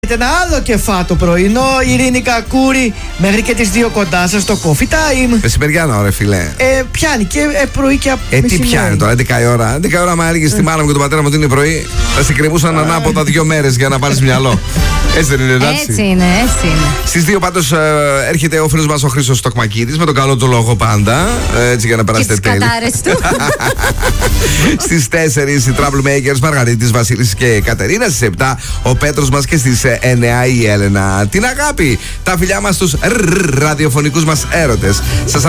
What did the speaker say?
Ένα άλλο κεφά το πρωινό, Ειρήνη Κακούρη, μέχρι και τις 2 κοντά σας στο Coffee Time. Μεσημεριανό, ρε φιλέ. Πιάνει και πρωί και τι πιάνει τώρα, 11 η ώρα. 11 η ώρα, άμα έλεγε στη μάνα μου και τον πατέρα μου ότι είναι πρωί, θα σε κρεμούσαν ανάποδα 2 μέρες για να πάρεις μυαλό. Έτσι δεν είναι, εντάξει? Έτσι είναι. Στις 2 πάντως έρχεται ο φίλος μας ο Χρήστος Στοκμακίδης με τον καλό του λόγο πάντα. Έτσι για να περάσετε τέλεια. Και τις κατάρες του. Στις 4 οι Troublemakers, Μαργαρίτης, Βασίλης και Κατερίνα. Στις 7 ο Πέτρος μας και στις 9 η Έλενα. Την αγάπη, τα φιλιά μας στους ραδιοφωνικούς μας έρωτες. Σας